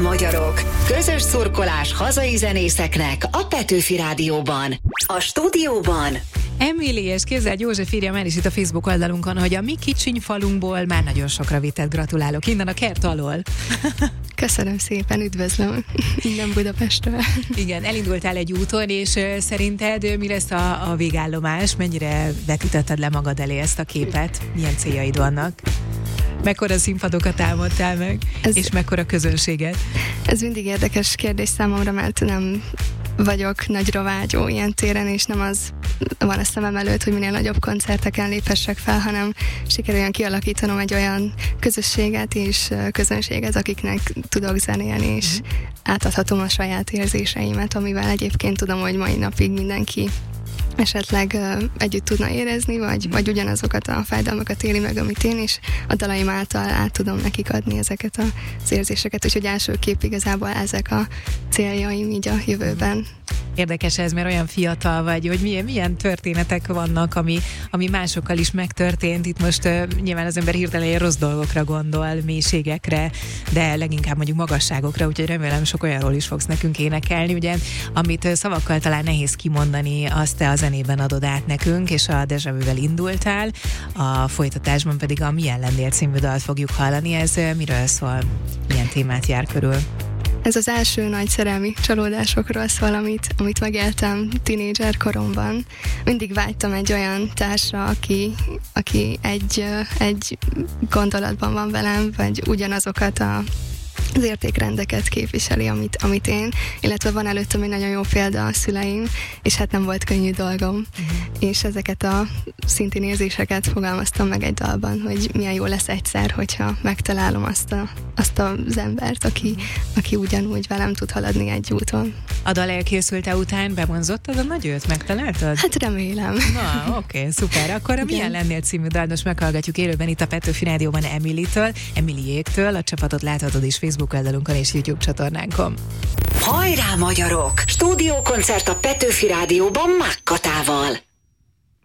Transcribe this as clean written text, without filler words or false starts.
magyarok! Közös szurkolás hazai zenészeknek a Petőfi Rádióban. A stúdióban Emily, és képzeld, József írja már is itt a Facebook oldalunkon, hogy a mi kicsiny falunkból már nagyon sokra vitett, gratulálok. Innen a kert alól. Köszönöm szépen, üdvözlöm innen Budapestről. Igen, elindultál egy úton, és szerinted mi lesz a végállomás? Mennyire vetítetted le magad elé ezt a képet? Milyen céljaid vannak? Mekkora színpadokat támadtál meg? És mekkora közönséget? Ez mindig érdekes kérdés számomra, mert nem vagyok nagyra vágyó ilyen téren, és nem az van a szemem előtt, hogy minél nagyobb koncerteken léphessek fel, hanem sikerüljön kialakítanom egy olyan közösséget és közönséget, akiknek tudok zenélni, és átadhatom a saját érzéseimet, amivel egyébként tudom, hogy mai napig mindenki esetleg együtt tudna érezni, vagy ugyanazokat a fájdalmakat éli meg, amit én, és a dalaim által át tudom nekik adni ezeket az érzéseket, úgyhogy elsőképp igazából ezek a céljaim így a jövőben. Érdekes ez, mert olyan fiatal vagy, hogy milyen történetek vannak, ami másokkal is megtörtént. Itt most nyilván az ember hirtelen rossz dolgokra gondol, mélységekre, de leginkább mondjuk magasságokra, úgyhogy remélem sok olyanról is fogsz nekünk énekelni. Ugye, amit szavakkal talán nehéz kimondani, azt te a zenében adod át nekünk, és a Déjà Vuvel indultál, a folytatásban pedig a Milyen lennél című dalt fogjuk hallani. Ez miről szól? Milyen témát jár körül? Ez az első nagy szerelmi csalódásokról szól, amit megéltem tínédzser koromban. Mindig vágytam egy olyan társra, aki egy gondolatban van velem, vagy ugyanazokat az értékrendeket képviseli, amit én, illetve van előttem egy nagyon jó példa a szüleim, és hát nem volt könnyű dolgom, és ezeket a szintén érzéseket fogalmaztam meg egy dalban, hogy milyen jó lesz egyszer, hogyha megtalálom azt az embert, aki ugyanúgy velem tud haladni egy úton. A dal elkészülte után bevonzottad a nagyőt? Megtaláltad? Hát remélem. Na, oké, szuper. Akkor a Milyen lennél című dalt most meghallgatjuk élőben itt a Petőfi Rádióban Emilyéktől. A csapatot láthatod is Facebook oldalunkon és YouTube csatornánkon. Hajrá magyarok! Stúdiókoncert a Petőfi Rádióban Mákkatával.